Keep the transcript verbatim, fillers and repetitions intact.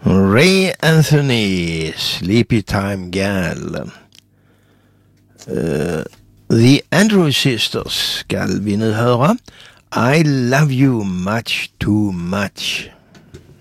Ray Anthony, Sleepy Time Gal. Uh, The Andrews Sisters ska vi nu höra. I love you much too much.